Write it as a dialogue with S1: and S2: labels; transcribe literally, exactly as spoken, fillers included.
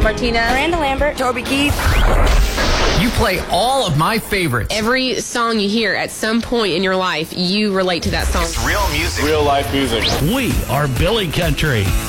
S1: Martina,
S2: Miranda Lambert,
S1: Toby Keith.
S3: You play all of my favorites.
S4: Every song you hear at some point in your life, you relate to that song.
S5: It's real music.
S6: Real life music.
S7: We are Billy Country.